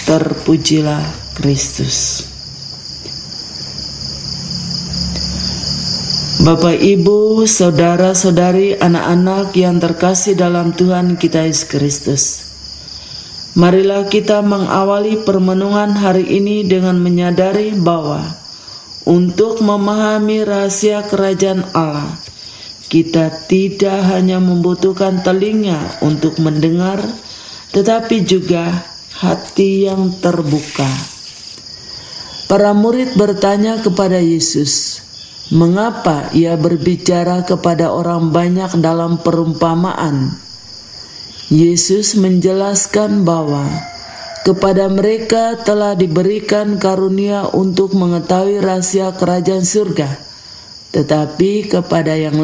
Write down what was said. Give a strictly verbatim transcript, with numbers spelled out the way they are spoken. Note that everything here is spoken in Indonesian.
Terpujilah Kristus. Bapak, Ibu, saudara-saudari, anak-anak yang terkasih dalam Tuhan kita Yesus Kristus, marilah kita mengawali permenungan hari ini dengan menyadari bahwa untuk memahami rahasia kerajaan Allah, kita tidak hanya membutuhkan telinga untuk mendengar, tetapi juga hati yang terbuka. Para murid bertanya kepada Yesus, mengapa ia berbicara kepada orang banyak dalam perumpamaan? Yesus menjelaskan bahwa kepada mereka telah diberikan karunia untuk mengetahui rahasia kerajaan surga, tetapi kepada yang